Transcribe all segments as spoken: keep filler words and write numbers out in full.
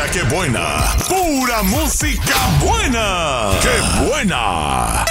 que buena! ¡Pura música buena! ¡Qué buena!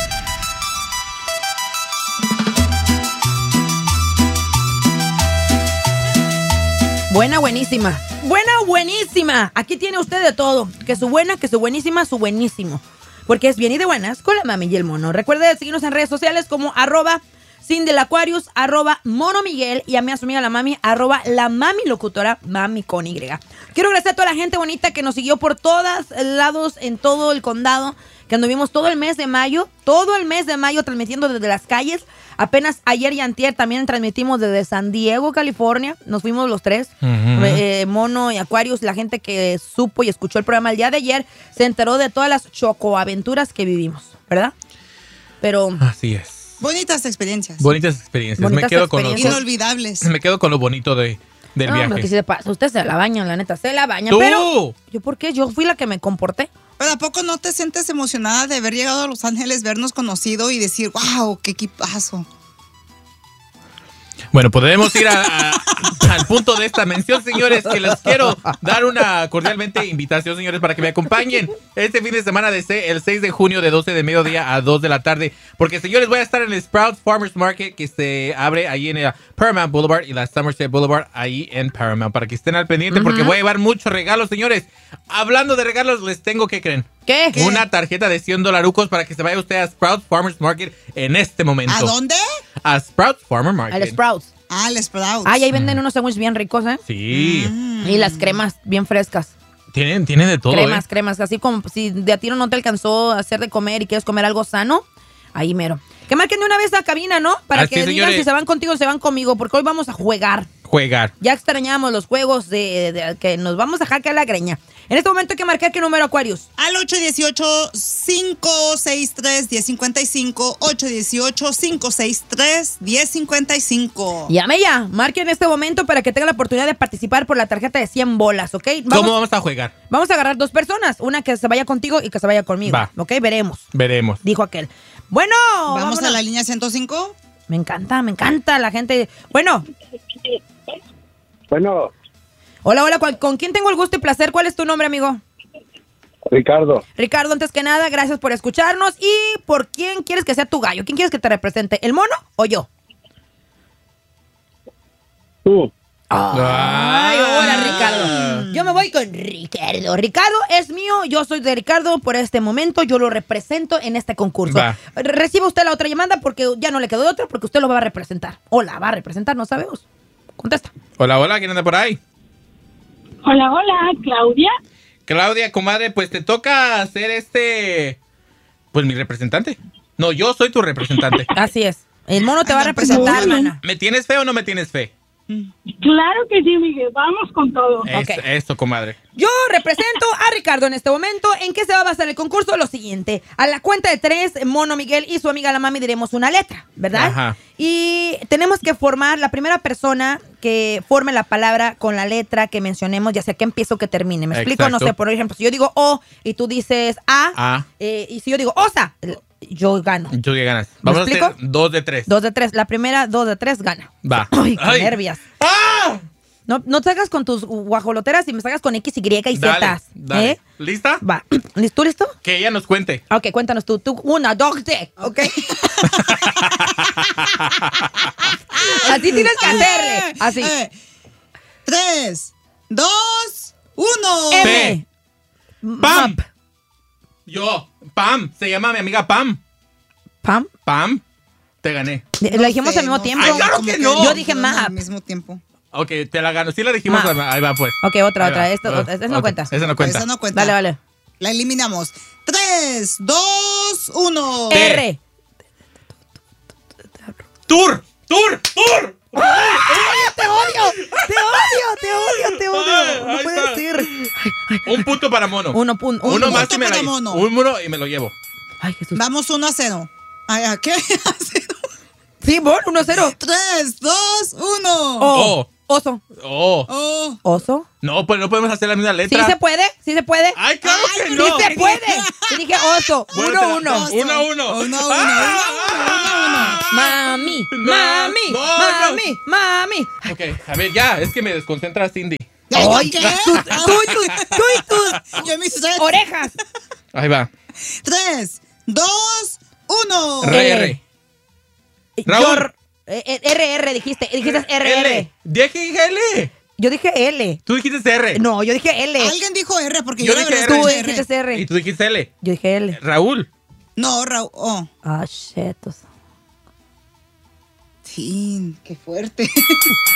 Buena, buenísima. Buena, buenísima. Aquí tiene usted de todo. Que su buena, que su buenísima, su buenísimo. Porque es bien y de buenas con la mami y el mono. Recuerde seguirnos en redes sociales como arroba Cindy el Aquarius, arroba Mono Miguel y a mí, a su amiga la mami, arroba la mami locutora, mami con Y. Quiero agradecer a toda la gente bonita que nos siguió por todos lados en todo el condado, que anduvimos todo el mes de mayo, todo el mes de mayo transmitiendo desde las calles. Apenas ayer y antier también transmitimos desde San Diego, California. Nos fuimos los tres, uh-huh. eh, Mono y Aquarius. La gente que supo y escuchó el programa el día de ayer se enteró de todas las chocoaventuras que vivimos, ¿verdad? Pero... Así es. Bonitas experiencias. Bonitas experiencias. Bonitas me quedo experiencias. con lo, inolvidables. Me quedo con lo bonito de, del no, viaje. No, que si se pasa. Usted se la baña, la neta, se la baña. ¡Tú! Pero, ¿yo por qué? Yo fui la que me comporté. ¿Pero a poco no te sientes emocionada de haber llegado a Los Ángeles, vernos conocido y decir, wow, qué equipazo? Bueno, podemos ir a, a, al punto de esta mención, señores, que les quiero dar una cordialmente invitación, señores, para que me acompañen este fin de semana de se, el seis de junio de doce de mediodía a dos de la tarde. Porque, señores, voy a estar en el Sprouts Farmers Market que se abre ahí en el Paramount Boulevard y la Somerset Boulevard ahí en Paramount. Para que estén al pendiente, uh-huh. porque voy a llevar muchos regalos, señores. Hablando de regalos, les tengo, ¿qué creen? ¿Qué? Una tarjeta de cien dolarucos para que se vaya usted a Sprouts Farmers Market en este momento. ¿A dónde? A Sprouts Farmers Market. Al Sprouts. Ah, al Sprouts. Ay, ahí venden mm. unos sándwiches bien ricos, ¿eh? Sí. Mm. Y las cremas bien frescas. Tienen, tienen de todo, Cremas, ¿eh? cremas. Así como si de a tiro no te alcanzó a hacer de comer y quieres comer algo sano, ahí mero. Que marquen de una vez la cabina, ¿no? Para Así que es, digan señores. si se van contigo o se van conmigo, porque hoy vamos a jugar. Jugar. Ya extrañamos los juegos de, de, de que nos vamos a hackear la greña. En este momento hay que marcar qué número, Aquarius. Al ocho uno ocho, cinco seis tres, uno cero cinco cinco, ocho uno ocho, cinco seis tres, uno cero cinco cinco. Llame ya, marque en este momento para que tenga la oportunidad de participar por la tarjeta de cien bolas, ¿ok? Vamos, ¿Cómo vamos a jugar? Vamos a agarrar dos personas, una que se vaya contigo y que se vaya conmigo. Va. ¿Ok? Veremos. Veremos. Dijo aquel. Bueno. ¿Vamos vámonos. a la línea ciento cinco? Me encanta, me encanta la gente. Bueno. Bueno. Hola, hola, ¿con quién tengo el gusto y placer? ¿Cuál es tu nombre, amigo? Ricardo. Ricardo, antes que nada, gracias por escucharnos. ¿Y por quién quieres que sea tu gallo? ¿Quién quieres que te represente? ¿El mono o yo? Tú. Ay, hola, Ricardo. Yo me voy con Ricardo. Ricardo es mío, yo soy de Ricardo por este momento, yo lo represento en este concurso. Va. Reciba usted la otra llamada porque ya no le quedó de otra, porque usted lo va a representar. O la va a representar, no sabemos. Contesta. Hola, hola, ¿quién anda por ahí? Hola, hola, Claudia. Claudia, comadre, pues te toca ser este, pues mi representante. No, yo soy tu representante. Así es. El mono te va a representar, hermana. ¿Me tienes fe o no me tienes fe? Claro que sí, Miguel. Vamos con todo. Es, Okay. Esto, comadre. Yo represento a Ricardo en este momento. ¿En qué se va a basar el concurso? Lo siguiente. A la cuenta de tres, Mono Miguel y su amiga la mami diremos una letra, ¿verdad? Ajá. Y tenemos que formar, la primera persona que forme la palabra con la letra que mencionemos, ya sea que empiece o que termine. ¿Me explico? Exacto. No sé, por ejemplo, si yo digo O y tú dices A, A. Eh, y si yo digo Osa, yo gano. Tú ya ganas. Vamos a explico? hacer dos de tres. Dos de tres. La primera, dos de tres, gana. Va. Ay, qué Ay. nervias. ¡Ah! No, no te hagas con tus guajoloteras y me salgas con X, Y y Dale, Z. dale. ¿Eh? ¿Lista? Va. ¿Listo, listo? Que ella nos cuente. Ok, cuéntanos tú. Tú, una, dos, tres. Ok. Así tienes que hacerle. Así. Eh, tres, dos, uno. M. ¡Pam! Map. Yo. Pam. Se llama mi amiga Pam. ¿Pam? Pam. Te gané. La dijimos sé, al mismo no tiempo. sé, Ay, claro como que no. Yo dije dijeron map. Al mismo tiempo. Ok, te la gano. Sí la dijimos. Map. Ahí va, pues. Ok, otra, Ahí otra. va. Esto, otra. Esa no Ok, cuenta. Esa no cuenta. Esa no cuenta. Vale, vale. La eliminamos. Tres, dos, uno. T. R. ¡Tour! ¡Tour! ¡Tour! ¡Te odio! ¡Te odio! ¡Te odio! ¡Te odio! Ay, No ahí puede está. ser. Un punto para mono. Uno, pun, uno, Uno más punto y me para la mono. Un mono y me lo llevo. Ay, Jesús. Vamos uno a cero. Ay, ¿a qué? A cero. Sí, bon, uno, cero. Tres, dos, uno. O. Oh. Oso. Oh. Oh. Oso. No, pues no podemos hacer la misma Sí letra. se puede, sí se puede. ¡Ay, claro Ay, que sí no! Sí se puede. Te dije oso. Bueno, Uno, te la- uno. Oso. Uno a uno. Uno a uno, Ah, uno a Mami, No, mami, no, no. mami, mami. Ok, a ver, ya, es que me desconcentra Cindy. Ya Ay, ¿Qué? tú, tú, tú, tú y tus Yo mis tres. orejas. Ahí va. Tres, dos, uno. R, R. Raúl. Yo, eh, eh, R, R dijiste. Dijiste R, R. L. Dije L. Yo dije L. Tú dijiste R. No, yo dije L. Alguien dijo R porque Yo yo, la dije verdad R. Tú escuché dijiste Y R. tú dijiste L. Yo dije L. Raúl. No, Raúl. Oh. Ah, shit. Sí, qué fuerte.